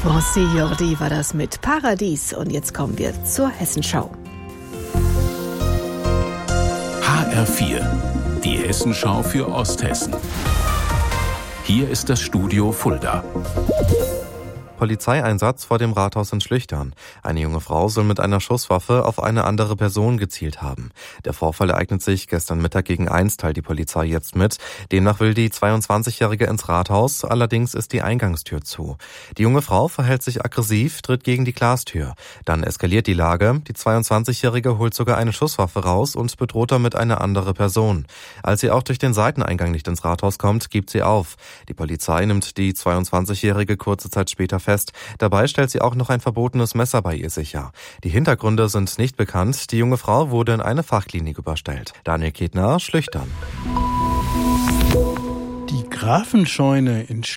Francis Jordi war das mit Paradies. Und jetzt kommen wir zur Hessenschau. HR4, die Hessenschau für Osthessen. Hier ist das Studio Fulda. Polizeieinsatz vor dem Rathaus in Schlüchtern. Eine junge Frau soll mit einer Schusswaffe auf eine andere Person gezielt haben. Der Vorfall ereignet sich gestern Mittag gegen 1, teilt die Polizei jetzt mit. Demnach will die 22-Jährige ins Rathaus, allerdings ist die Eingangstür zu. Die junge Frau verhält sich aggressiv, tritt gegen die Glastür. Dann eskaliert die Lage. Die 22-Jährige holt sogar eine Schusswaffe raus und bedroht damit eine andere Person. Als sie auch durch den Seiteneingang nicht ins Rathaus kommt, gibt sie auf. Die Polizei nimmt die 22-Jährige kurze Zeit später fest. Dabei stellt sie auch noch ein verbotenes Messer bei ihr sicher. Die Hintergründe sind nicht bekannt. Die junge Frau wurde in eine Fachklinik überstellt. Daniel Ketner, Schlüchtern. Die Grafenscheune in